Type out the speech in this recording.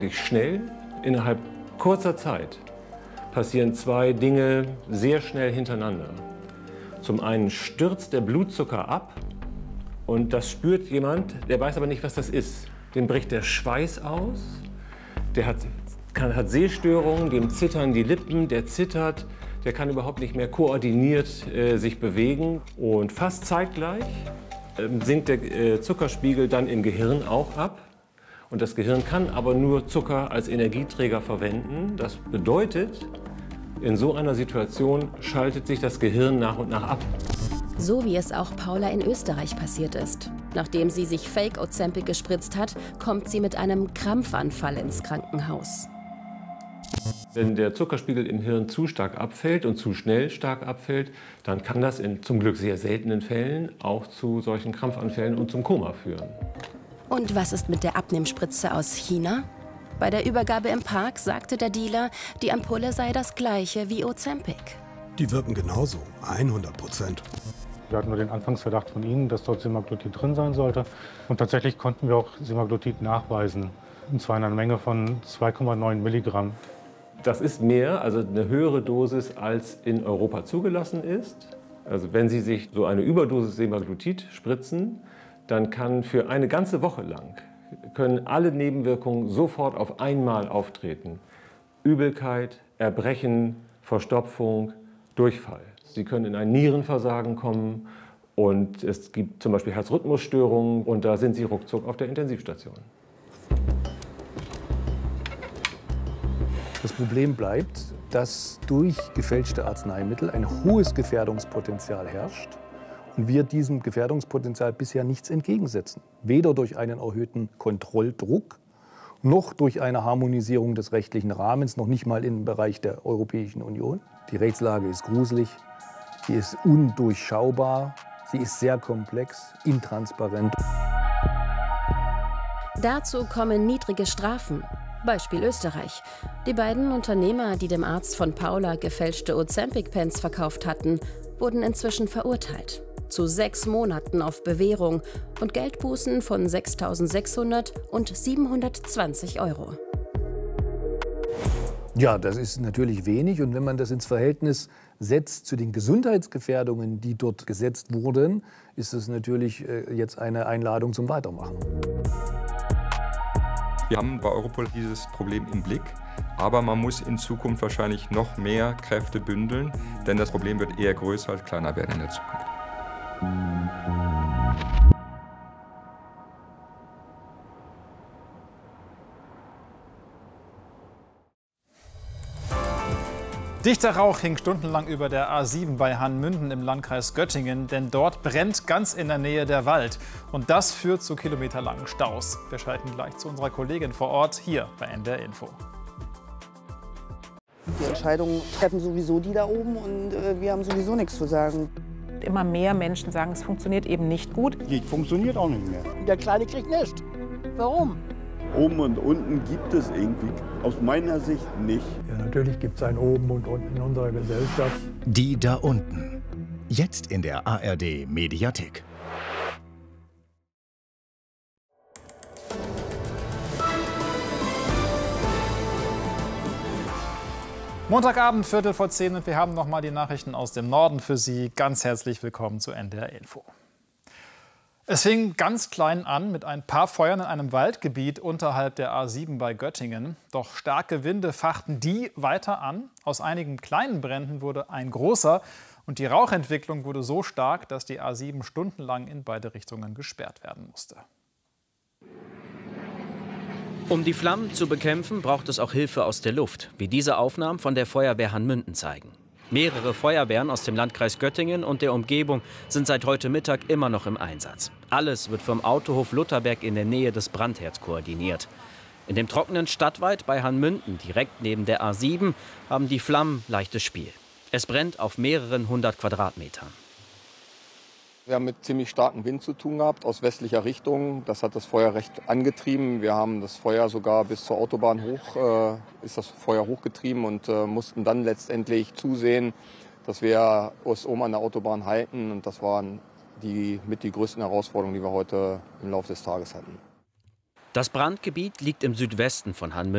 Schnell, innerhalb kurzer Zeit, passieren zwei Dinge sehr schnell hintereinander. Zum einen stürzt der Blutzucker ab und das spürt jemand, der weiß aber nicht, was das ist. Dem bricht der Schweiß aus, der hat Sehstörungen, dem zittern die Lippen, der zittert, der kann überhaupt nicht mehr koordiniert sich bewegen. Und fast zeitgleich sinkt der Zuckerspiegel dann im Gehirn auch ab. Und das Gehirn kann aber nur Zucker als Energieträger verwenden. Das bedeutet, in so einer Situation schaltet sich das Gehirn nach und nach ab. So wie es auch Paula in Österreich passiert ist. Nachdem sie sich Fake Ozempic gespritzt hat, kommt sie mit einem Krampfanfall ins Krankenhaus. Wenn der Zuckerspiegel im Hirn zu stark abfällt und zu schnell stark abfällt, dann kann das in zum Glück sehr seltenen Fällen auch zu solchen Krampfanfällen und zum Koma führen. Und was ist mit der Abnehmspritze aus China? Bei der Übergabe im Park sagte der Dealer, die Ampulle sei das gleiche wie Ozempic. Die wirken genauso, 100%. Wir hatten nur den Anfangsverdacht von Ihnen, dass dort Semaglutid drin sein sollte. Und tatsächlich konnten wir auch Semaglutid nachweisen. Und zwar in einer Menge von 2,9 Milligramm. Das ist mehr, also eine höhere Dosis, als in Europa zugelassen ist. Also wenn Sie sich so eine Überdosis Semaglutid spritzen, dann kann für eine ganze Woche lang können alle Nebenwirkungen sofort auf einmal auftreten. Übelkeit, Erbrechen, Verstopfung, Durchfall. Sie können in ein Nierenversagen kommen und es gibt zum Beispiel Herzrhythmusstörungen und da sind Sie ruckzuck auf der Intensivstation. Das Problem bleibt, dass durch gefälschte Arzneimittel ein hohes Gefährdungspotenzial herrscht und wir diesem Gefährdungspotenzial bisher nichts entgegensetzen. Weder durch einen erhöhten Kontrolldruck noch durch eine Harmonisierung des rechtlichen Rahmens, noch nicht mal im Bereich der Europäischen Union. Die Rechtslage ist gruselig, sie ist undurchschaubar, sie ist sehr komplex, intransparent. Dazu kommen niedrige Strafen. Beispiel Österreich. Die beiden Unternehmer, die dem Arzt von Paula gefälschte Ozempic-Pens verkauft hatten, wurden inzwischen verurteilt. Zu 6 Monaten auf Bewährung und Geldbußen von 6.600 und 720 €. Ja, das ist natürlich wenig. Und wenn man das ins Verhältnis setzt zu den Gesundheitsgefährdungen, die dort gesetzt wurden, ist es natürlich jetzt eine Einladung zum Weitermachen. Wir haben bei Europol dieses Problem im Blick, aber man muss in Zukunft wahrscheinlich noch mehr Kräfte bündeln, denn das Problem wird eher größer als kleiner werden in der Zukunft. Dichter Rauch hing stundenlang über der A7 bei Hanmünden im Landkreis Göttingen, denn dort brennt ganz in der Nähe der Wald. Und das führt zu kilometerlangen Staus. Wir schalten gleich zu unserer Kollegin vor Ort, hier bei NDR Info. Die Entscheidungen treffen sowieso die da oben und wir haben sowieso nichts zu sagen. Immer mehr Menschen sagen, es funktioniert eben nicht gut. Die funktioniert auch nicht mehr. Der Kleine kriegt nichts. Warum? Oben und unten gibt es irgendwie aus meiner Sicht nicht. Ja, natürlich gibt es ein Oben und Unten in unserer Gesellschaft. Die da unten. Jetzt in der ARD Mediathek. Montagabend, 10:15 und wir haben noch mal die Nachrichten aus dem Norden für Sie. Ganz herzlich willkommen zu NDR Info. Es fing ganz klein an mit ein paar Feuern in einem Waldgebiet unterhalb der A7 bei Göttingen. Doch starke Winde fachten die weiter an. Aus einigen kleinen Bränden wurde ein großer und die Rauchentwicklung wurde so stark, dass die A7 stundenlang in beide Richtungen gesperrt werden musste. Um die Flammen zu bekämpfen, braucht es auch Hilfe aus der Luft, wie diese Aufnahmen von der Feuerwehr Hanmünden zeigen. Mehrere Feuerwehren aus dem Landkreis Göttingen und der Umgebung sind seit heute Mittag immer noch im Einsatz. Alles wird vom Autohof Lutherberg in der Nähe des Brandherds koordiniert. In dem trockenen Stadtwald bei Hanmünden, direkt neben der A7, haben die Flammen leichtes Spiel. Es brennt auf mehreren 100 Quadratmetern. Wir haben mit ziemlich starkem Wind zu tun gehabt, aus westlicher Richtung. Das hat das Feuer recht angetrieben. Wir haben das Feuer sogar bis zur Autobahn hoch, ist das Feuer hochgetrieben und mussten dann letztendlich zusehen, dass wir uns oben an der Autobahn halten. Und das waren die größten Herausforderungen, die wir heute im Laufe des Tages hatten. Das Brandgebiet liegt im Südwesten von Hanmünden.